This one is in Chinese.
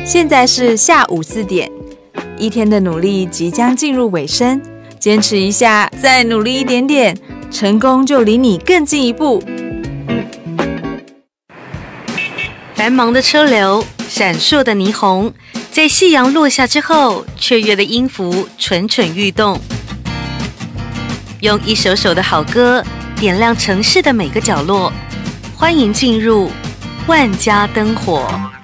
现在是下午4点，一天的努力即将进入尾声，坚持一下，再努力一点点，成功就离你更近一步。 繁忙的车流，闪烁的霓虹，在夕阳落下之后，雀跃的音符蠢蠢欲动。用一首首的好歌点亮城市的每个角落，欢迎进入万家灯火。